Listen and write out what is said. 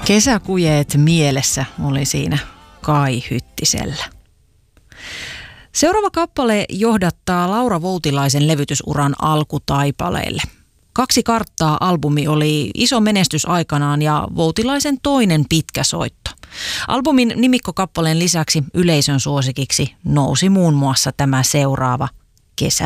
Kesäkujeet mielessä oli siinä Kai Hyttisellä. Seuraava kappale johdattaa Laura Voutilaisen levytysuran alkutaipaleille. 2 karttaa -albumi oli iso menestys aikanaan ja Voutilaisen toinen pitkä soitto. Albumin nimikkokappaleen lisäksi yleisön suosikiksi nousi muun muassa tämä seuraava, Kesä